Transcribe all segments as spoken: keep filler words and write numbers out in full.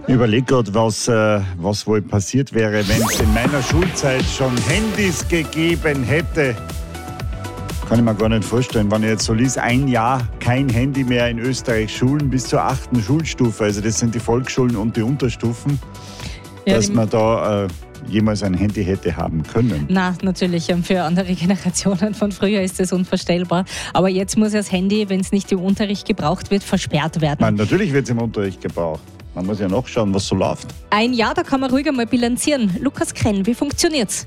Ich überlege gerade, was, äh, was wohl passiert wäre, wenn es in meiner Schulzeit schon Handys gegeben hätte. Kann ich mir gar nicht vorstellen, wenn ich jetzt so lese, ein Jahr kein Handy mehr in Österreich, Schulen bis zur achten Schulstufe, also das sind die Volksschulen und die Unterstufen, ja, dass man da äh, jemals ein Handy hätte haben können. Na, natürlich, für andere Generationen von früher ist das unvorstellbar. Aber jetzt muss das Handy, wenn es nicht im Unterricht gebraucht wird, versperrt werden. Nein, natürlich wird es im Unterricht gebraucht. Man muss ja nachschauen, was so läuft. Ein Jahr, da kann man ruhig einmal bilanzieren. Lukas Krenn, wie funktioniert's?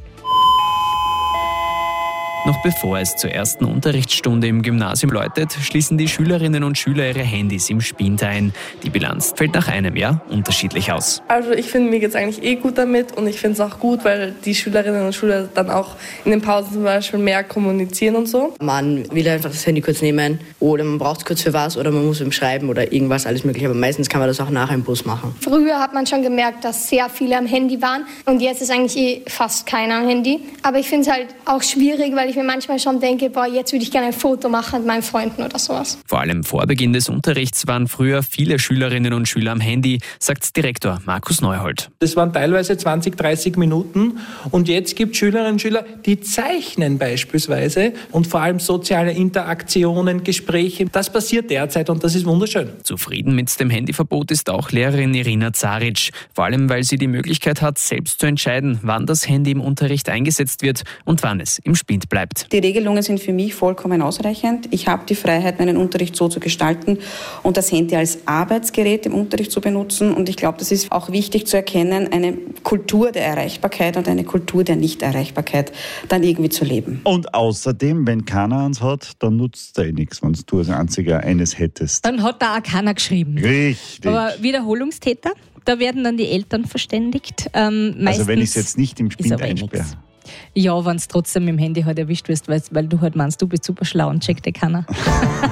Noch bevor es zur ersten Unterrichtsstunde im Gymnasium läutet, schließen die Schülerinnen und Schüler ihre Handys im Spind ein. Die Bilanz fällt nach einem Jahr unterschiedlich aus. Also ich finde, mir geht es eigentlich eh gut damit und ich finde es auch gut, weil die Schülerinnen und Schüler dann auch in den Pausen zum Beispiel mehr kommunizieren und so. Man will einfach das Handy kurz nehmen oder man braucht es kurz für was oder man muss ihm schreiben oder irgendwas, alles mögliche. Aber meistens kann man das auch nachher im Bus machen. Früher hat man schon gemerkt, dass sehr viele am Handy waren und jetzt ist eigentlich eh fast keiner am Handy. Aber ich finde es halt auch schwierig, weil ich mir manchmal schon denke, boah, jetzt würde ich gerne ein Foto machen mit meinen Freunden oder sowas. Vor allem vor Beginn des Unterrichts waren früher viele Schülerinnen und Schüler am Handy, sagt Direktor Markus Neuhold. Das waren teilweise zwanzig, dreißig Minuten und jetzt gibt es Schülerinnen und Schüler, die zeichnen beispielsweise und vor allem soziale Interaktionen, Gespräche. Das passiert derzeit und das ist wunderschön. Zufrieden mit dem Handyverbot ist auch Lehrerin Irina Zaric, vor allem weil sie die Möglichkeit hat, selbst zu entscheiden, wann das Handy im Unterricht eingesetzt wird und wann es im Spind bleibt. Die Regelungen sind für mich vollkommen ausreichend. Ich habe die Freiheit, meinen Unterricht so zu gestalten und das Handy als Arbeitsgerät im Unterricht zu benutzen. Und ich glaube, das ist auch wichtig zu erkennen, eine Kultur der Erreichbarkeit und eine Kultur der Nichterreichbarkeit dann irgendwie zu leben. Und außerdem, wenn keiner eins hat, dann nutzt es eh nichts, wenn du als einziger eines hättest. Dann hat da auch keiner geschrieben. Richtig. Aber Wiederholungstäter, da werden dann die Eltern verständigt. Ähm, also wenn ich es jetzt nicht im Spind einsperre. Ja, wenn du trotzdem mit dem Handy halt erwischt wirst, weil, weil du halt meinst, du bist super schlau und checkt dir keiner.